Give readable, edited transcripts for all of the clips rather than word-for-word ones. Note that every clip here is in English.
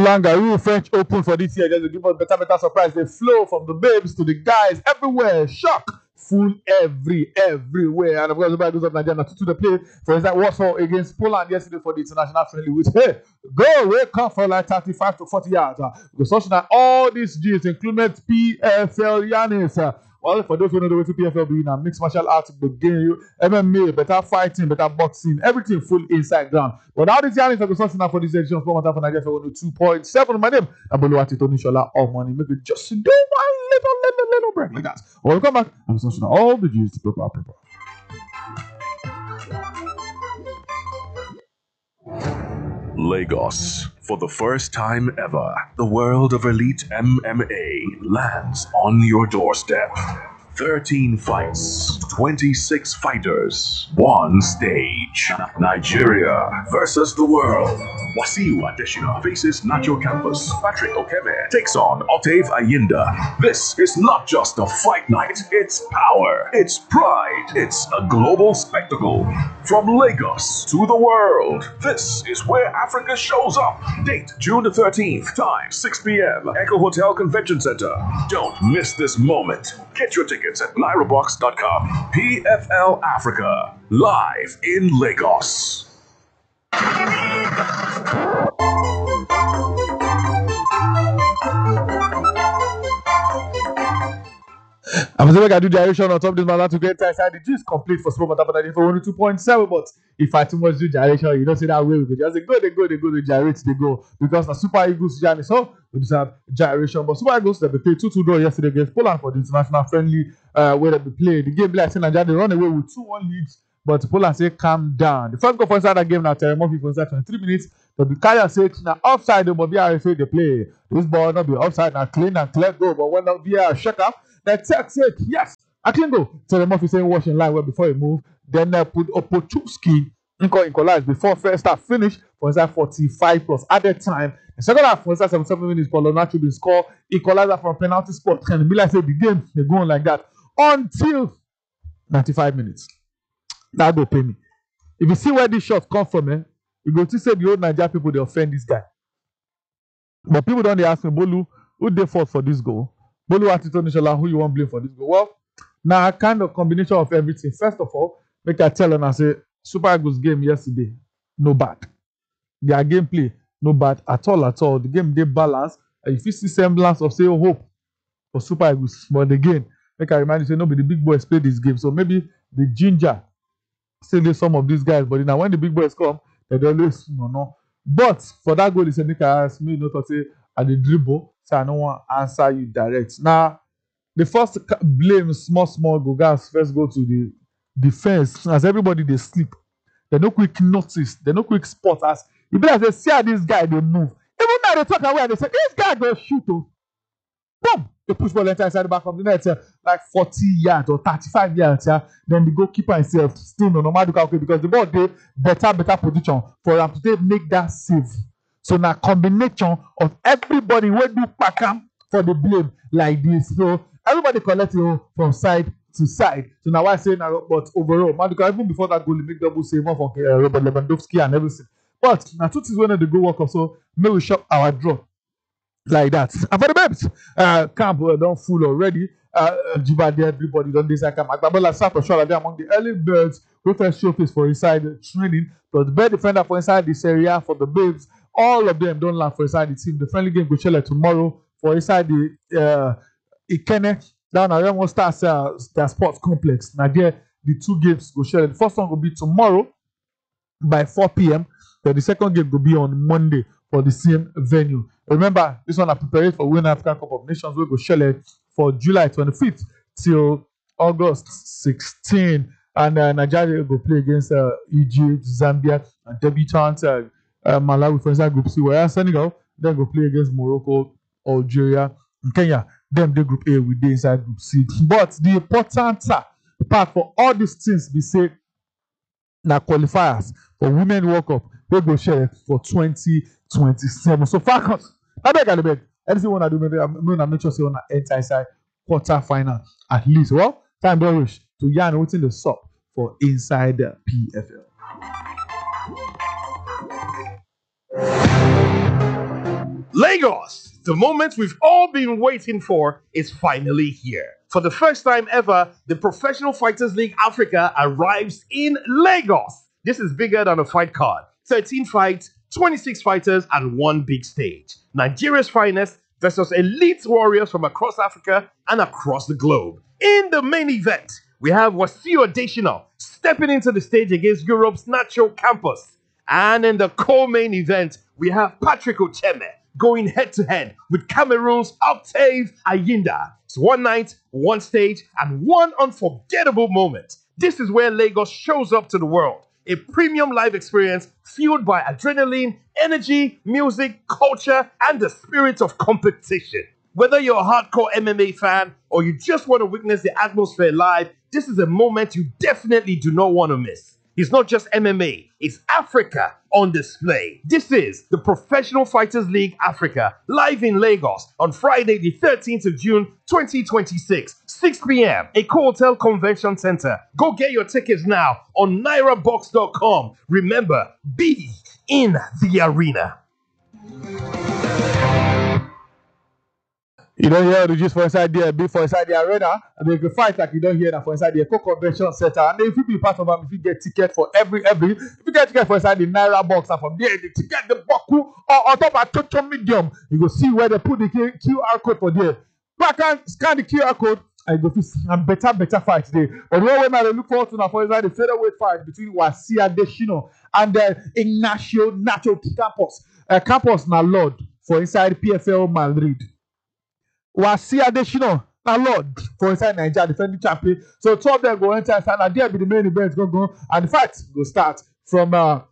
Roland Garros French Open for this year. Just to give us better surprise. They flow from the babes to the guys everywhere. Shock. Full everywhere. And of course, the goes up Nigeria to the play. For example, Warsaw against Poland yesterday for the international friendly with hey, go away, come for like 35 to 40 yards. The social that all these G's, including PFL Yanis. Well, for those who know the way to PFL be now, mixed martial arts, game, MMA, better fighting, better boxing, everything full inside ground. But now this Yanis are the now for this edition of Sport Matter for Nigeria for 2.7. My name is Boluwati Tony Shola. All money, maybe just do one little break like that. When we come back, I'm social all the G's to prepare people. Lagos. For the first time ever, the world of elite MMA lands on your doorstep. 13 fights, 26 fighters, one stage. Nigeria versus the world. Wasiu Adesina faces Nacho Campos. Patrick Okeme takes on Octave Ayinda. This is not just a fight night, it's power, it's pride, it's a global spectacle. From Lagos to the world, this is where Africa shows up. Date June the 13th, time 6 p.m. Echo Hotel Convention Center. Don't miss this moment. Get your tickets at lyrabox.com. PFL Africa, live in Lagos. I'm going to do gyration on top of this matter to get inside. The G's complete for Sport Matter for only 2.7. But if I too much do gyration, you don't see that way. We could just they gyrate, they go. Because the Super Eagles journey, so we just have gyration. But Super Eagles, they played 2-2 draw yesterday against Poland for the international friendly where they played. The game, like Nigeria, they run away with 2-1 leads. But Poland say, calm down. The first goal for inside that game now, Terry Murphy for inside 23 minutes. So the Kaya said, now offside, but BRFA they play. This ball not be offside, now clean and clear goal. But when the VR shut up, the tech said, yes, I can go. Terry Murphy saying, wash in line well before he move. Then they put Opochowski equalize before first half finish for inside 45 plus added time. The second half for inside 77 minutes, Polonacho will score equalizer from penalty spot. And Miller said the game, they're going like that until 95 minutes. That don't pay me. If you see where this shot come from, you go to say the old Nigeria people, they offend this guy. But people don't ask me, Bolu, who they fought for this goal? Bolu Atito Nishola, who you want blame for this goal? Well, now a kind of combination of everything. First of all, make I tell and I say, Super Eagles game yesterday, no bad. Their gameplay, no bad at all. The game they balance. If you see semblance of say hope for Super Eagles, but again, make I remind you, say nobody the big boys play this game. So maybe the ginger still there's some of these guys, but now when the big boys come, they always no. But for that goal, he said, Nick asked me not to say at the dribble, so I don't want to answer you direct. Now, the first blame small go guys first go to the defense as everybody they sleep. They no quick notice, they no quick spot as you be like they see how this guy they move. Even now they talk away, they say this guy go shoot. Boom! They push ball inside the back of the net, like 40 yards or 35 yards. Then the goalkeeper himself still no matter okay because the ball they better position for them to make that save. So now combination of everybody will do pakam for the blame like this. So everybody collect from side to side. So now I say now, but overall, Maduka even before that goal, he make double save off of Robert Lewandowski and everything. But now two things when they go work up, so may we shop our draw. Like that. And for the babes, camp don't full already. Jibade, everybody don't decide camp. Agbabola Sato Shola among the early birds who first showcase for inside training. But the best defender for inside this area for the babes, all of them don't land for inside the team. The friendly game will share tomorrow for inside the Ikene. Down around one start their sports complex. Now there the two games will share. The first one will be tomorrow by 4 p.m. Then the second game will be on Monday for the same venue. Remember, this one I prepared for Winning African Cup of Nations. We go share for July 25th till August 16. And Nigeria will play against Egypt, Zambia, and debutant Malawi for inside Group C. Whereas Senegal then go play against Morocco, Algeria, and Kenya. Then the Group A will be inside Group C. But the important part for all these things be say now qualifiers for Women World Cup. They go share for 2027. So Falcons, I beg. Anything you want to do, maybe I'm going to make sure you want to enter inside quarter final at least. Well, time don't rush to yarn what's in the sub for inside the PFL. Lagos, the moment we've all been waiting for, is finally here. For the first time ever, the Professional Fighters League Africa arrives in Lagos. This is bigger than a fight card. 13 fights, 26 fighters, and one big stage. Nigeria's finest versus elite warriors from across Africa and across the globe. In the main event, we have Wasiu Adesina stepping into the stage against Europe's Nacho Campus. And in the co-main event, we have Patrick Ocheme going head-to-head with Cameroon's Octave Ayinda. It's one night, one stage, and one unforgettable moment. This is where Lagos shows up to the world. A premium live experience fueled by adrenaline, energy, music, culture, and the spirit of competition. Whether you're a hardcore MMA fan or you just want to witness the atmosphere live, this is a moment you definitely do not want to miss. It's not just MMA, it's Africa on display. This is the Professional Fighters League Africa, live in Lagos on Friday the 13th of June 2026, 6 p.m. Eko Hotel Convention Center. Go get your tickets now on nairabox.com. Remember, be in the arena. You don't hear the gist for inside there, be for inside the arena, and then you can fight like you don't hear that for inside the Eco Convention Center. And then if you be part of them, if you get ticket for every, if you get ticket for inside the Naira box, and from there, the ticket, the Boku, or on top of Toto Medium, you go see where they put the QR code for there. Back and scan the QR code, and you go see some better fights there. But the one I look forward to now for inside the featherweight fight between Wasiu Adesina and Ignacio Nacho Campos. Campos na Lord for inside PFL Madrid. Wasiu Adesina, na Lord for inside Nigeria, defending champion. So two of them go enter inside, and there be the main event go, and the fight will start from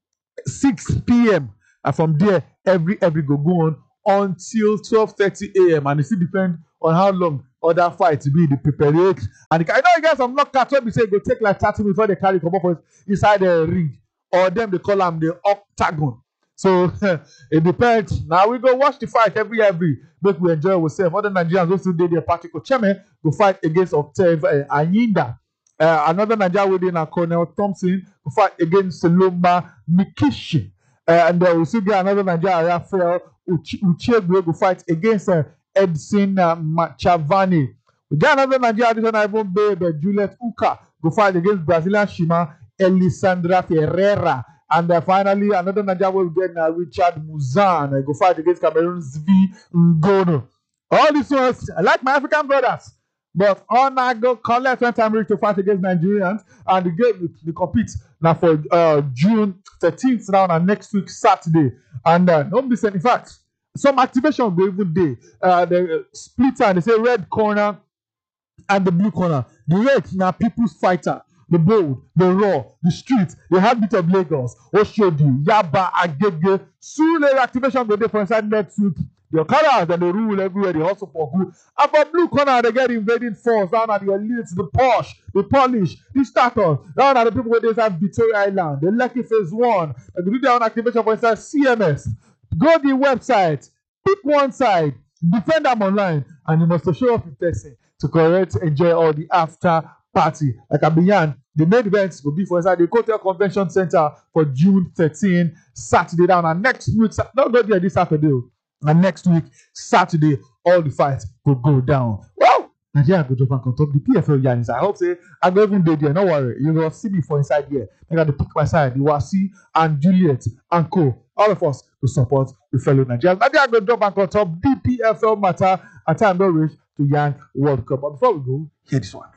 6 p.m. and from there every go on until 12:30 a.m. and it still depend on how long other fights be the preparation. And I know you guys some knockouts when we say go take like 30 minutes before they carry come up for inside the ring, or them they call them the octagon. So it depends. Now we go watch the fight every make we enjoy ourselves. Other Nigerians also did their Patrick Ocheme go fight against Octave Ayinda. Another Nigerian within Colonel Thompson go fight against Seloma Mikishi. And we also get another Nigerian Raphael Uchegwe go fight against Edson Machavani. We got another Nigerian this one Ivan Babe Juliet Uka go fight against Brazilian Shima Elisandra Ferreira. And finally, another Nigerian will get Richard Muzan go fight against Cameroon's V Ngono. All these ones, I like my African brothers, but all I go collect when time reach to fight against Nigerians, and the game they compete now for June 13th now and next week Saturday. And don't miss any fact. Some activation will go even day. The splitter and they say red corner and the blue corner. The red now people's fighter. The bold, the raw, the street, the heartbeat of Lagos, Oshodi, Yaba, Agege, Sule activation go there for inside next week. The colors and the rule everywhere, they hustle for good. And for blue corner, they get invading force down at the elites, the posh, the polish, the status, down at the people where they have Victoria Island, the Lucky Phase 1. They do their own activation for inside CMS. Go to the website, pick one side, defend them online, and you must show up in person to correct, enjoy all the after party. Like Abiyan, the main events will be for inside the Hotel Convention Center for June 13, Saturday down. And next week, not go there this Saturday. And next week, Saturday, all the fights will go down. Well, Nigeria go jump on top the PFL Yanis. I hope say I go even there. No worry, you will see me for inside here. I got to pick my side, the Wasiu and Juliet and Co. All of us to support the fellow Nigerians. Nigeria go jump on top the PFL matter at time no reach to Young World Cup. But before we go, hear this one.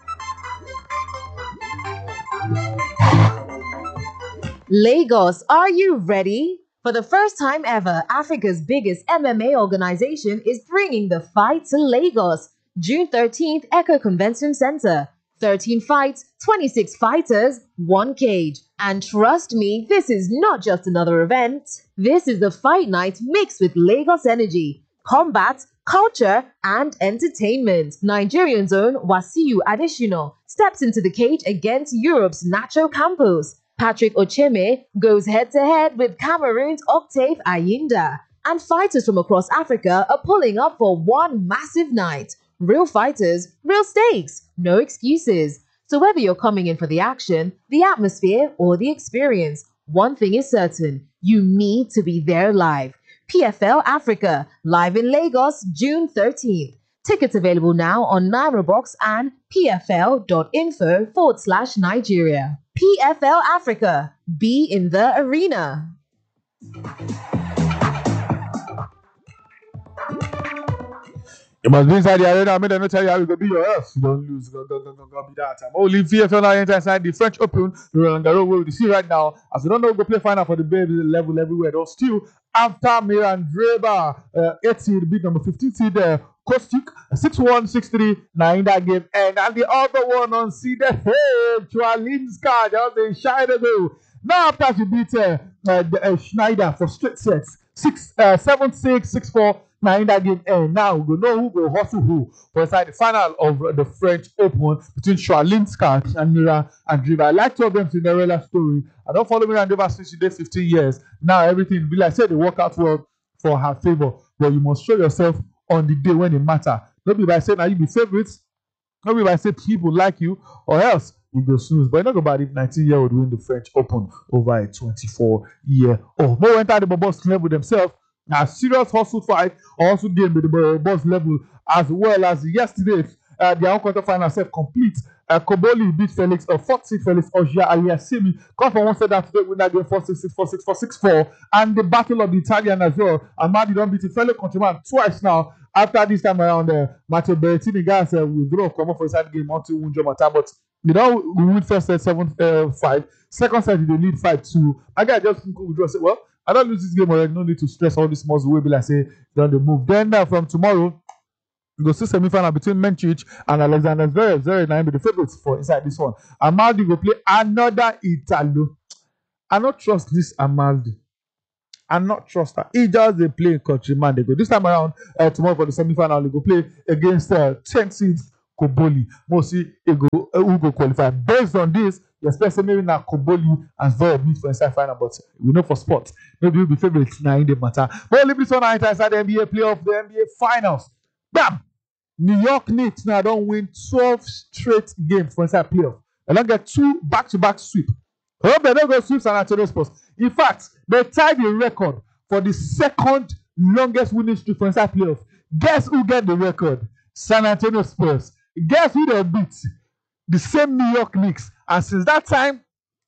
Lagos, are you ready? For the first time ever, Africa's biggest MMA organization is bringing the fight to Lagos. June 13th, Echo Convention Center. 13 fights, 26 fighters, 1 cage. And trust me, this is not just another event. This is the fight night mixed with Lagos energy, combat, culture, and entertainment. Nigerian's own Wasiu Adesina steps into the cage against Europe's Nacho Campos. Patrick Ocheme goes head-to-head with Cameroon's Octave Ayinda. And fighters from across Africa are pulling up for one massive night. Real fighters, real stakes, no excuses. So whether you're coming in for the action, the atmosphere, or the experience, one thing is certain, you need to be there live. PFL Africa, live in Lagos, June 13th. Tickets available now on NairoBox and pfl.info/Nigeria. PFL Africa, be in the arena. You must be inside the arena. I mean, they don't tell you how you go be your health. You don't lose. Go be that time. Only VFL now enter inside the French Open. Roland Garros, where we see right now. As we don't know, go play final for the baby level everywhere. Though still, after Miran Dreba, 8 seed, beat number 15 seed there. Kostic 6-1, 6-3, now in that game. And the other one on seeded, hey, Chwalinska, just a shy to go. Now after she beat Schneider for straight sets, 7-6, 6-4. Now in that game, and now we know who will hustle who for inside the final of the French Open between Chwalinska and Mira Andreeva. I like to have them Cinderella story. I don't follow Mira Andreeva since she did 15 years. Now everything, like I said, they work out well for her favor. But you must show yourself on the day when it matters. Don't be by saying now you be favorites. Don't be by saying people like you, or else you go snooze. But you know about if 19-year-old win the French Open over a 24-year-old. More enter the boss level themselves. Now, serious hustle fight, also game with the boss level, as well as yesterday, their own quarterfinal self complete. Koboli beat Felix, 4th seed Felix Ogia Aliassimi. Come from one side that today, win that game 4-6, 4-6, 4-6-4. And the battle of the Italian as well. Amadi don't beat a fellow countryman twice now. After this time around, Matteo Berrettini guys withdraw, come up for his side game until Wunjo Mata. But we win first set 7-5. Second set, they lead 5-2. I guy just withdraw. Say, well, I don't lose this game already. No need to stress all this muscle. Will be like say don't they move. Then from tomorrow, we go see semi-final between Mencic and Alexander Zverev. Zverev now be the favorites for inside this one. Amaldi go play another Italo. I don't trust this Amaldi. I not trust her. He just they play countryman. They go this time around tomorrow for the semi-final. They go play against 10 seeds Koboli. Mostly who go qualify. Based on this, you expect maybe now Koboli and Zverev meet for inside final, but we know for sports, maybe we'll be favorites now in the matter. But leave this one inside the NBA playoff, the NBA finals. Bam! New York Knicks now don't win 12 straight games for inside playoff. They don't get 2 back-to-back sweep. I hope they don't go sweep San Antonio Spurs. In fact, they tied the record for the second longest winning streak for inside playoff. Guess who get the record? San Antonio Spurs. Guess who they beat? The same New York Knicks. And since that time,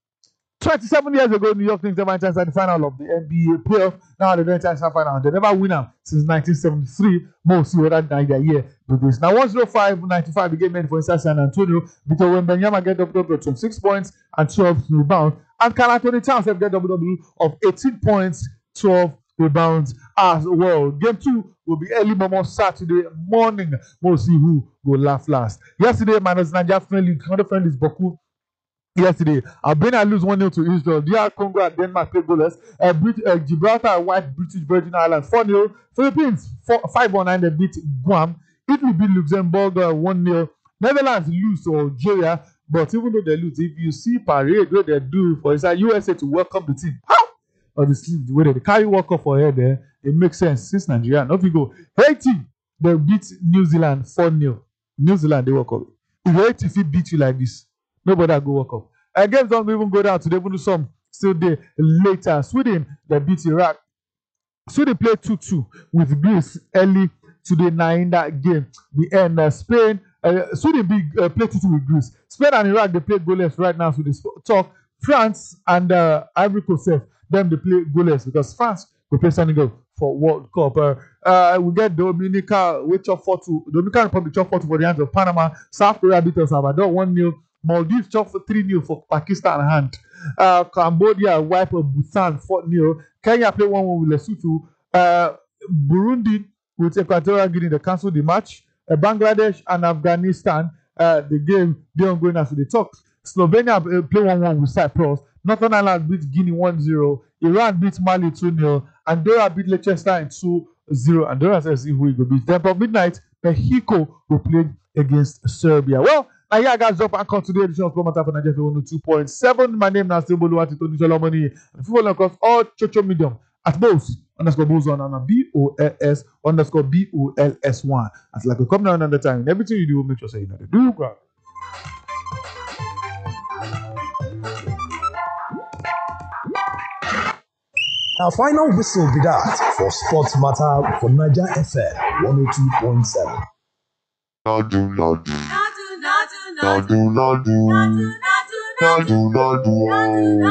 27 years ago, New York Knicks never entered the final of the NBA playoff. Now they don't enter the final. They never win them since 1973. Most see whether that year with this. Now 105-95, the game made for inside San Antonio. Because when Benyama get double 26 points and 12 rebounds. And Karl Anthony Towns have get double of 18 points, 12 rebounds as well. Game 2 will be early Saturday morning. We'll see who will laugh last. Yesterday, minus Nigeria friendly, another friend is Boku. Yesterday, Albania lose 1-0 to Israel. DR Congo and Denmark play goalless. Gibraltar and White British Virgin Islands 4-0. Philippines 5-1 they beat Guam. Italy beat Luxembourg 1-0. Netherlands lose to Algeria. But even though they lose, if you see parade where they do for inside USA to welcome the team, or the way they carry World Cup for here there, it makes sense since Nigeria. Now if you go Haiti, they beat New Zealand 4-0. New Zealand they World Cup. If Haiti if it beat you like this, nobody go World Cup. Games don't even go down today. Even do some still there later. Sweden they beat Iraq. Sweden played 2-2 with Greece early today now in that game. The end Spain. Sweden play 2-2 with Greece. Spain and Iraq they play goalless right now. So they talk. France and Ivory Coast them they play goalless because France will play Senegal for World Cup. We get Dominica which up 4-2. Dominican Republic chop 4-2 for the hands of Panama. South Korea beat El Salvador 1-0. Maldives chop for 3-0 for Pakistan hand. Cambodia wipe Bhutan 4-0. Kenya play 1-1 with Lesotho. Burundi with Equatorial Guinea they cancel the match. Bangladesh and Afghanistan, the game they ongoing as they talk. Slovenia play 1-1 with Cyprus. Northern Ireland beat Guinea 1-0. Iran beat Mali 2-0. Andorra beat Liechtenstein 2-0. Andorra says who will beat. Then for midnight, Mexico will play against Serbia. Well, now yeah, guys, up and come to the edition of Commentary for Nigeria 102.7. My name is still Boluwati Tony Solomoni. And if you follow across all social medium at both _Bolson and BOLS_BOLS1. As like we come down another time. In everything you do, make sure say you know the do. Our final whistle be that for Sports Matter for Niger FM 102.7. Nadu, nadu. Nadu, nadu. Nadu, nadu. Nadu, nadu.